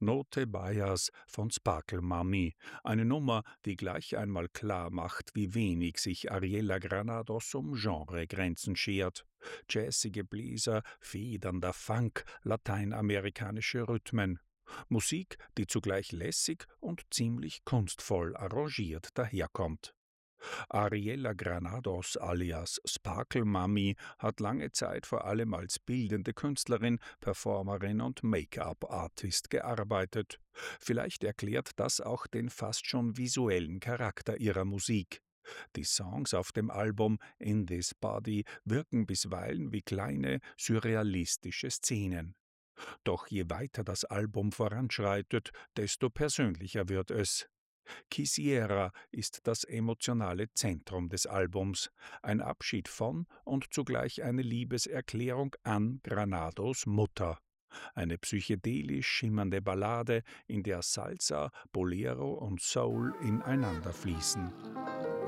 Note Bias von Sparkle Mummy, eine Nummer, die gleich einmal klar macht, wie wenig sich Ariella Granados um Genregrenzen schert. Jazzige Bläser, federnder Funk, lateinamerikanische Rhythmen. Musik, die zugleich lässig und ziemlich kunstvoll arrangiert daherkommt. Ariella Granados alias Sparkle Mummy hat lange Zeit vor allem als bildende Künstlerin, Performerin und Make-up-Artist gearbeitet. Vielleicht erklärt das auch den fast schon visuellen Charakter ihrer Musik. Die Songs auf dem Album In This Body wirken bisweilen wie kleine, surrealistische Szenen. Doch je weiter das Album voranschreitet, desto persönlicher wird es. Quisiera ist das emotionale Zentrum des Albums, ein Abschied von und zugleich eine Liebeserklärung an Granados Mutter. Eine psychedelisch schimmernde Ballade, in der Salsa, Bolero und Soul ineinander fließen.